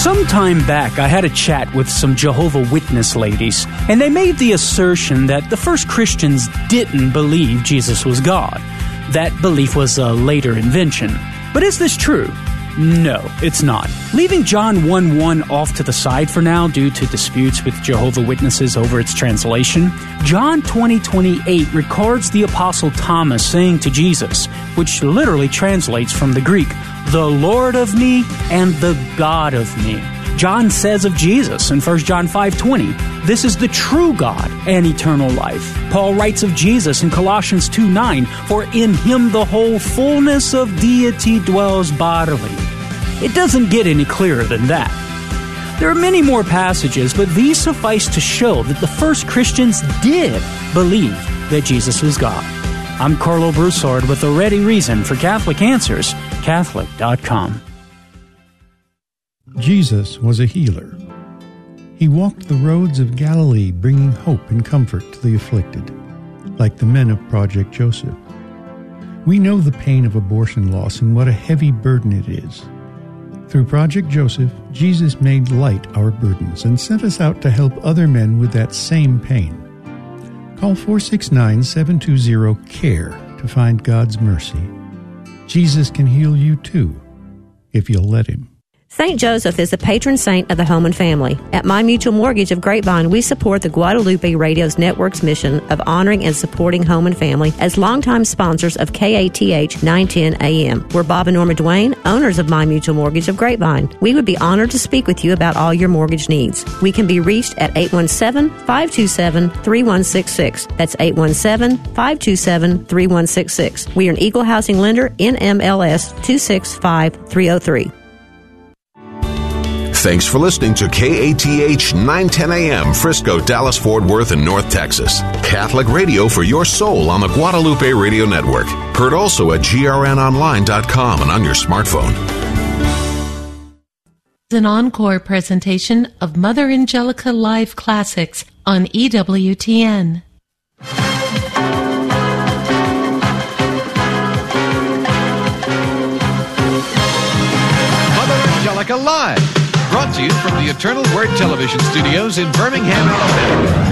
Some time back, I had a chat with some Jehovah's Witness ladies, and they made the assertion that the first Christians didn't believe Jesus was God. That belief was a later invention. But is this true? No, it's not. Leaving John 1:1 off to the side for now due to disputes with Jehovah's Witnesses over its translation, John 20:28 records the Apostle Thomas saying to Jesus, which literally translates from the Greek, "the Lord of me and the God of me." John says of Jesus in 1 John 5:20, "This is the true God and eternal life." Paul writes of Jesus in Colossians 2:9, "For in him the whole fullness of deity dwells bodily." It doesn't get any clearer than that. There are many more passages, but these suffice to show that the first Christians did believe that Jesus was God. I'm Carlo Broussard with a ready reason for Catholic Answers, Catholic.com. Jesus was a healer. He walked the roads of Galilee, bringing hope and comfort to the afflicted, like the men of Project Joseph. We know the pain of abortion loss and what a heavy burden it is. Through Project Joseph, Jesus made light our burdens and sent us out to help other men with that same pain. Call 469-720-CARE to find God's mercy. Jesus can heal you too, if you'll let him. St. Joseph is the patron saint of the home and family. At My Mutual Mortgage of Grapevine, we support the Guadalupe Radio's network's mission of honoring and supporting home and family as longtime sponsors of KATH 910 AM. We're Bob and Norma Duane, owners of My Mutual Mortgage of Grapevine. We would be honored to speak with you about all your mortgage needs. We can be reached at 817-527-3166. That's 817-527-3166. We are an equal housing lender, NMLS 265303. Thanks for listening to KATH 910 AM, Frisco, Dallas, Fort Worth, and North Texas. Catholic radio for your soul on the Guadalupe Radio Network. Heard also at grnonline.com and on your smartphone. An encore presentation of Mother Angelica Live Classics on EWTN. Mother Angelica Live. Brought to you from the Eternal Word Television Studios in Birmingham, Alabama.